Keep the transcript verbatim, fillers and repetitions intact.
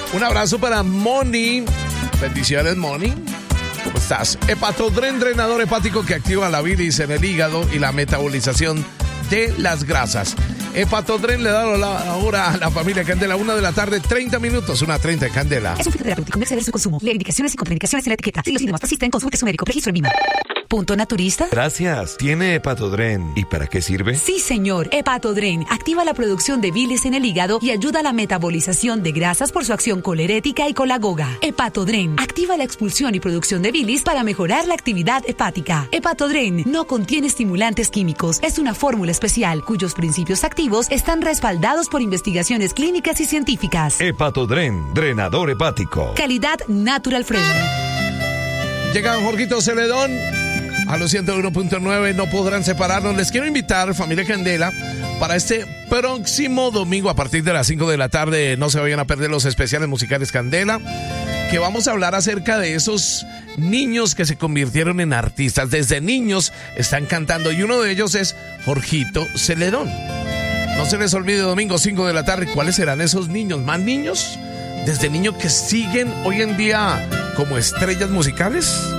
Un abrazo para Moni. Bendiciones, Moni. ¿Cómo estás? Hepatodren, drenador hepático que activa la bilis en el hígado y la metabolización de las grasas. Hepatodren le da la hora a la familia Candela, una de la tarde, treinta minutos, una treinta de Candela. Es un fitoterapéutico, no exceder su consumo. Lee indicaciones y contraindicaciones en la etiqueta. Si los síntomas persisten, consulte a su médico. Registro en Vima. ¿Punto naturista? Gracias. ¿Tiene Hepatodren? ¿Y para qué sirve? Sí, señor. Hepatodren activa la producción de bilis en el hígado y ayuda a la metabolización de grasas por su acción colerética y colagoga. Hepatodren activa la expulsión y producción de bilis para mejorar la actividad hepática. Hepatodren no contiene estimulantes químicos. Es una fórmula especial cuyos principios activos están respaldados por investigaciones clínicas y científicas. Hepatodren, drenador hepático. Calidad Natural Fresh. Llega Jorgito Celedón a los ciento uno punto nueve. No podrán separarnos. Les quiero invitar, familia Candela, para este próximo domingo a partir de las cinco de la tarde. No se vayan a perder los especiales musicales Candela, que vamos a hablar acerca de esos niños que se convirtieron en artistas. Desde niños están cantando y uno de ellos es Jorgito Celedón. No se les olvide, domingo cinco de la tarde. ¿Cuáles serán esos niños? ¿Más niños? Desde niños que siguen hoy en día como estrellas musicales.